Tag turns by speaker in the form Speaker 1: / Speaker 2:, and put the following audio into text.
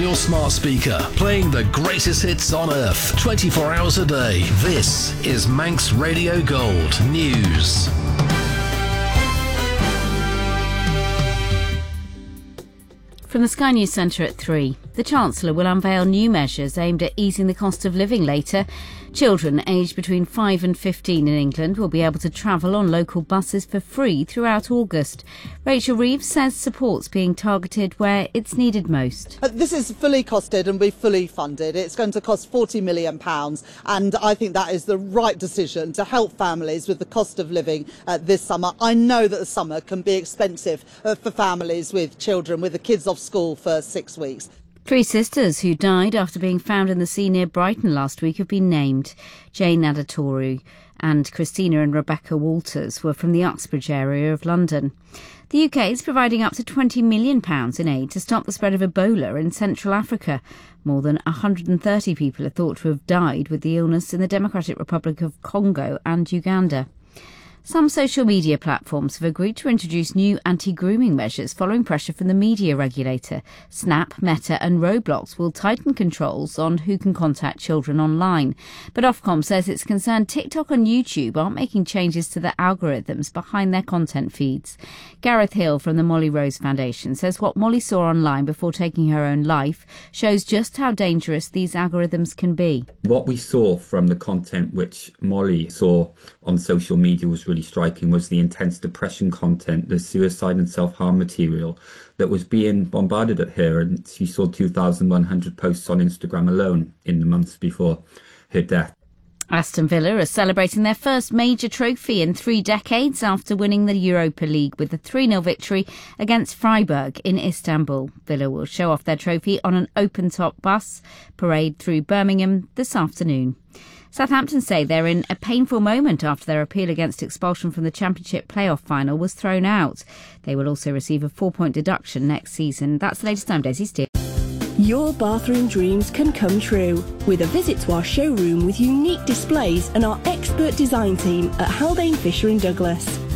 Speaker 1: your smart speaker, playing the greatest hits on earth, 24 hours a day. This is Manx Radio Gold News.
Speaker 2: From the Sky News Centre at 3, the Chancellor will unveil new measures aimed at easing the cost of living later. Children aged between 5 and 15 in England will be able to travel on local buses for free throughout August. Rachel Reeves says support's being targeted where it's needed most.
Speaker 3: This is fully costed and we're fully funded. It's going to cost £40 million, and I think that is the right decision to help families with the cost of living this summer. I know that the summer can be expensive for families with children, with the kids off school for 6 weeks.
Speaker 2: 3 sisters who died after being found in the sea near Brighton last week have been named. Jane Adatoru and Christina and Rebecca Walters were from the Uxbridge area of London. The UK is providing up to £20 million in aid to stop the spread of Ebola in Central Africa. More than 130 people are thought to have died with the illness in the Democratic Republic of Congo and Uganda. Some social media platforms have agreed to introduce new anti-grooming measures following pressure from the media regulator. Snap, Meta and Roblox will tighten controls on who can contact children online. But Ofcom says it's concerned TikTok and YouTube aren't making changes to the algorithms behind their content feeds. Gareth Hill from the Molly Rose Foundation says what Molly saw online before taking her own life shows just how dangerous these algorithms can be.
Speaker 4: What we saw from the content which Molly saw on social media was really striking, was the intense depression content, the suicide and self-harm material that was being bombarded at her, and she saw 2,100 posts on Instagram alone in the months before her death.
Speaker 2: Aston Villa are celebrating their first major trophy in 3 decades after winning the Europa League with a 3-0 victory against Freiburg in Istanbul. Villa will show off their trophy on an open-top bus parade through Birmingham this afternoon. Southampton say they're in a painful moment after their appeal against expulsion from the Championship playoff final was thrown out. They will also receive a 4-point deduction next season. That's the latest. I'm Daisy Steele.
Speaker 5: Your bathroom dreams can come true with a visit to our showroom with unique displays and our expert design team at Haldane Fisher & Douglas.